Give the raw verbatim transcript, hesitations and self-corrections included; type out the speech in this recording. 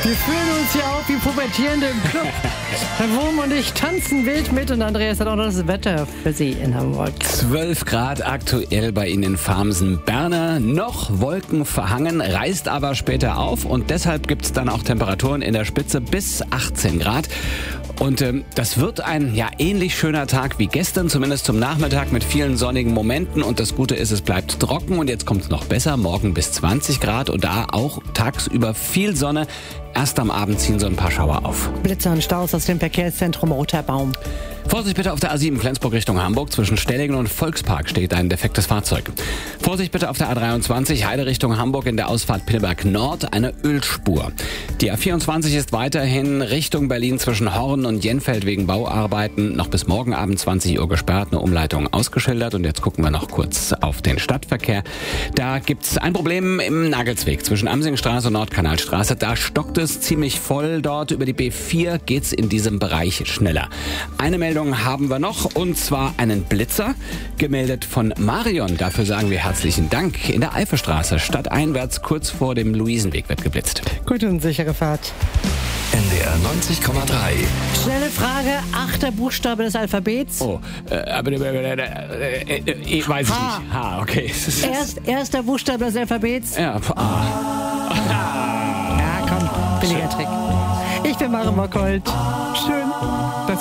Wir fühlen uns hier auf wie Pubertierende im Club. Herr Wurm und ich tanzen wild mit und Andreas hat auch noch das Wetter für Sie in Hamburg. zwölf Grad aktuell bei Ihnen in Farmsen-Berner. Noch Wolken verhangen, reißt aber später auf und deshalb gibt es dann auch Temperaturen in der Spitze bis achtzehn Grad. Und ähm, das wird ein ja ähnlich schöner Tag wie gestern, zumindest zum Nachmittag mit vielen sonnigen Momenten. Und das Gute ist, es bleibt trocken und jetzt kommt es noch besser. Morgen bis zwanzig Grad und da auch tagsüber viel Sonne. Erst am Abend ziehen so ein paar Schauer auf. Blitzer und Staus aus dem Verkehrszentrum Roter Baum. Vorsicht bitte auf der A sieben Flensburg Richtung Hamburg. Zwischen Stellingen und Volkspark steht ein defektes Fahrzeug. Vorsicht bitte auf der A dreiundzwanzig Heide Richtung Hamburg in der Ausfahrt Pinneberg Nord eine Ölspur. Die A vierundzwanzig ist weiterhin Richtung Berlin zwischen Horn und Jenfeld wegen Bauarbeiten noch bis morgen Abend zwanzig Uhr gesperrt, eine Umleitung ausgeschildert. Und jetzt gucken wir noch kurz auf den Stadtverkehr. Da gibt's ein Problem im Nagelsweg zwischen Amsingstraße und Nordkanalstraße. Da stockt es ziemlich voll dort. Über die B vier geht's in diesem Bereich schneller. Eine Meldung haben wir noch, und zwar einen Blitzer, gemeldet von Marion. Dafür sagen wir herzlichen Dank. In der Eifelstraße, stadteinwärts, kurz vor dem Luisenweg, wird geblitzt. Gute und sichere Fahrt. N D R neunzig Komma drei. Schnelle Frage, achter Buchstabe des Alphabets. Oh, äh, aber äh, äh, äh, äh, äh, weiß ich H. nicht. H, okay. Erst, erster Buchstabe des Alphabets. Ja, A. Ja, komm, billiger Trick. Ich bin Mare Mockholt. Schön.